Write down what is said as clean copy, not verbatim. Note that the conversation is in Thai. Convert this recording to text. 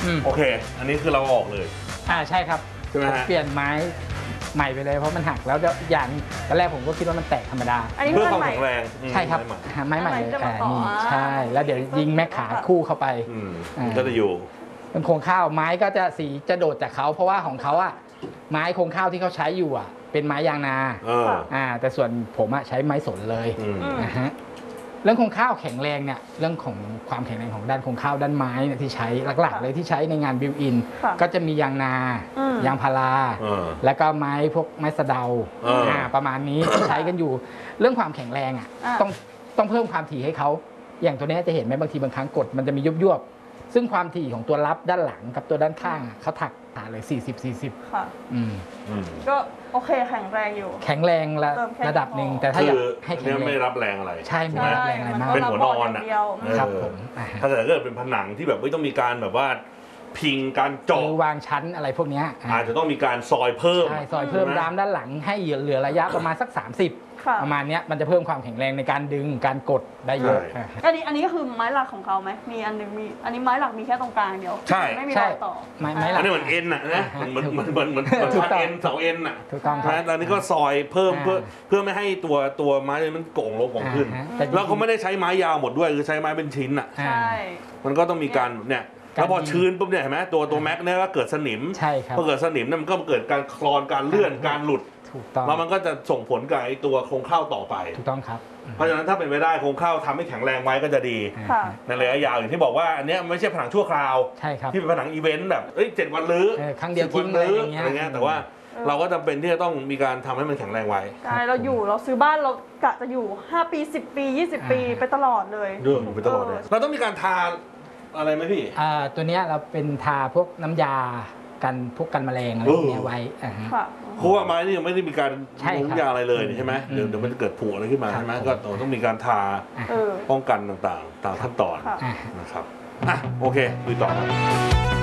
โอเคอันนี้คือเราออกเลยใช่ครับใช่ไหมฮะเปลี่ยนไม้ใหม่ไปเลยเพราะมันหักแล้วอย่างตอนแรกผมก็คิดว่ามันแตกธรรมดาเพื่อความแข็งแรงใช่ครับไม้ใหม่เลยนี่ใช่แล้วเดี๋ยวยิงแม่ขาคู่เข้าไปก็จะอยู่เป็นโครงข้าวไม้ก็จะสีจะโดดจากเขาเพราะว่าของเขาอะไม้โครงข้าวที่เขาใช้อยู่อะเป็นไม้ยางนาแต่ส่วนผมอะใช้ไม้สนเลยนะฮะเรื่องโครงข้าวแข็งแรงเนี่ยเรื่องของความแข็งแรงของด้านโครงข้าวด้านไม้เนี่ยที่ใช้หลักๆเลยที่ใช้ในงานบิวอินก็จะมียางนายางพาราแล้วก็ไม้พวกไม้สะเดาประมาณนี้ใช้กันอยู่เรื่องความแข็งแรงอ่ะต้องเพิ่มความถี่ให้เขาอย่างตัวนี้จะเห็นไหมบางทีบางครั้งกดมันจะมียุบซึ่งความถี่ของตัวรับด้านหลังกับตัวด้านข้างเขาถักเลย40 ค่ะก็โอเคแข็งแรงอยู่แข็งแรงระดับหนึ่งแต่ถ้าอยากให้แข็งแรงไม่รับแรงอะไรใช่ไม่รับแรงอะไรมากเป็นหัวนอนอ่ะครับผมถ้าเกิดเป็นผนังที่แบบไม่ต้องมีการแบบว่าพิงการเจาะวางชั้นอะไรพวกนี้อาจจะต้องมีการซอยเพิ่มซอยเพิ่มรามด้านหลังให้เหลือระยะประมาณสัก30ประมาณนี้มันจะเพิ่มความแข็งแรงในการดึงการกดได้เยอะอันนี้ก็คือไม้หลักของเขาไหมมีอันนึงมีอันนี้ไม้หลักมีแค่ตรงกลางเดียวใช่ไม่มีรอยต่อไม้หลักอันนี้เหมือนเอ็นน่ะนะเหมือนพัดเอ็นเสาเอ็นน่ะถูกต้องครับตอนนี้ก็ซอยเพิ่มเพื่อไม่ให้ตัวไม้มันโก่งลงของขึ้นแล้วเขาไม่ได้ใช้ไม้ยาวหมดด้วยคือใช้ไม้เป็นชิ้นอ่ะใช่มันก็ต้องมีการเนี่ยแล้วพอชื้นปุ๊บเนี่ยเห็นไหมตัวแม็กเนี่ยก็เกิดสนิมใช่ครับพอเกิดสนิมเนี่ยมันก็เกิดการคลอนการเลื่อนการหลุดแล้วมันก็จะส่งผลกับไอ้ตัวโครงข้าวต่อไปถูกต้องครับเพราะฉะนั้นถ้าเป็นไปได้โครงข้าวทำให้แข็งแรงไว้ก็จะดีในระยะยาวอย่างที่บอกว่าอันนี้ไม่ใช่ผนังชั่วคราวใช่ครับที่เป็นผนังอีเวนต์แบบ7 วันลื้อครั้งเดียวทิ้งเลยอย่างเงี้ยแต่ว่าเราก็จำเป็นที่จะต้องมีการทำให้มันแข็งแรงไว้ใช่เราซื้อบ้านเรากะจะอยู่5 ปี10 ปี20 ปีไปตลอดเลยอยู่ไปตลอดเลยเราต้องมีการทาอะไรไหมพี่ตัวนี้เราเป็นทาพวกน้ำยากันพวกกันแมลงอะไรพวกนี้ไว้เพราะว่าไม้นี่ยังไม่ได้มีการลงยาอะไรเลยใช่ไหมเดี๋ยวมันจะเกิดผุอะไรขึ้นมาใช่ไหมก็ต้องมีการทาป้องกันต่างๆตามขั้นตอนนะครับโอเคดูต่อครับ